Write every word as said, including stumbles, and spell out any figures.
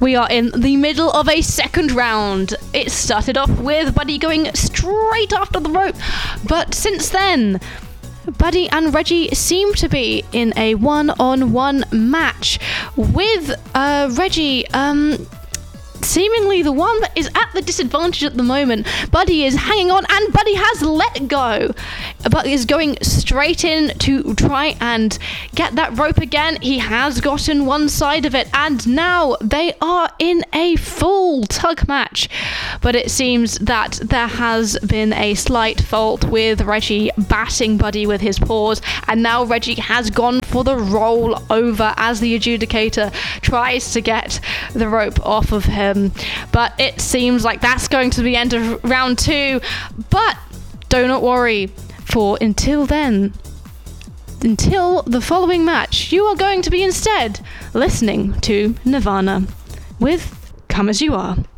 We are in the middle of a second round. It started off with Buddy going straight after the rope, but since then, Buddy and Reggie seem to be in a one-on-one match with uh, Reggie um, seemingly the one that is at the disadvantage at the moment. Buddy is hanging on and Buddy has let go. Buddy is going straight in to try and get that rope again. He has gotten one side of it and now they are in a full tug match. But it seems that there has been a slight fault with Reggie batting Buddy with his paws, and now Reggie has gone for the roll over as the adjudicator tries to get the rope off of him. But it seems like that's going to be the end of round two. But do not worry, for until then, until the following match, you are going to be instead listening to Nirvana with Come As You Are.